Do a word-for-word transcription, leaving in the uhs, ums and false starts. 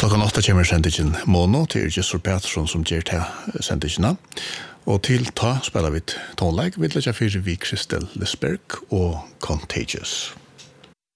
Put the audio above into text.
Klokkan åtta kommer sendingen Mono til Gisur Pettersson som gjør til sendingene. Og til ta spiller vi tonleik, vi lærer fire vi Kristel Lisberg og Contagious.